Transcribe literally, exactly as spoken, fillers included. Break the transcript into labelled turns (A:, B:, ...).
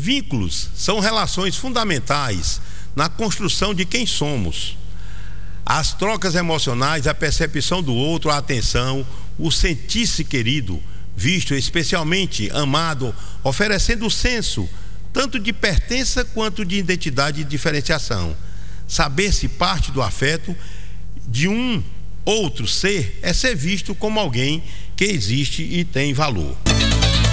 A: Vínculos são relações fundamentais na construção de quem somos. As trocas emocionais, a percepção do outro, a atenção, o sentir-se querido, visto, especialmente amado, oferecendo o senso tanto de pertença quanto de identidade e diferenciação. Saber-se parte do afeto de um outro ser é ser visto como alguém que existe e tem valor.